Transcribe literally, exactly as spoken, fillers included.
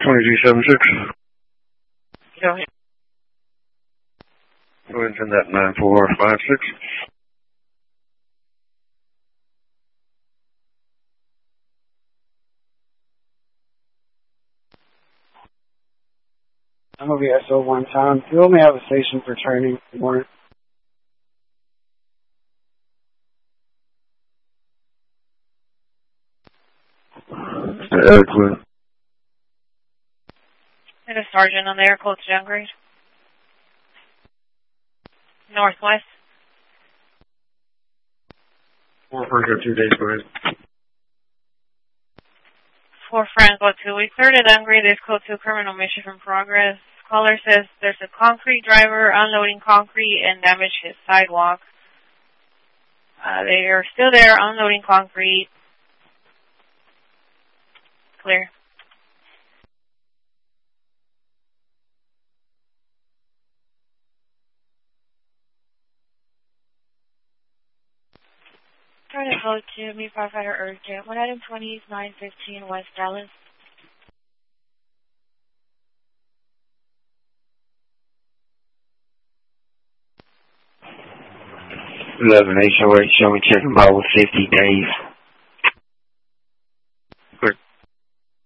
twenty-two seventy-six. Go ahead. Go ahead and send that nine four five six. I'm over here S O one time. You only have a station for training. More. Excellent. And a sergeant on the air code to downgrade. Northwest. Four Franco, two days, go ahead. For Franco two, we cleared a downgrade. There's code two criminal mission from progress. Caller says there's a concrete driver unloading concrete and damaged his sidewalk. Uh, they are still there unloading concrete. Clear. Trying to code to me firefighter urgent. one item twenty, nine fifteen West Dallas. eleven H O eight, show me checking ball with fifty days.